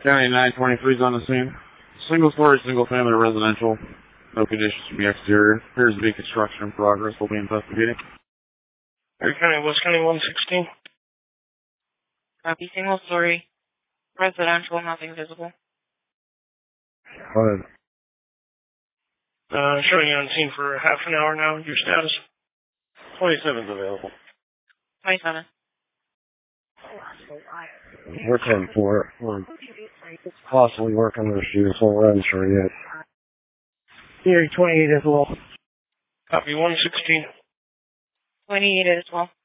County 923 is on the scene. Single-story, single-family residential. No conditions from the exterior. Appears to be construction in progress. We'll be investigating. Perry County, West County 116. Copy, single-story, residential, nothing visible. Go ahead. Showing you on scene for half an hour now. Your status? 27's available. 27. We're 10-4. We're possibly working those shoes, so we're unsure yet. Theory 28 as well. Copy 116. 28 as well.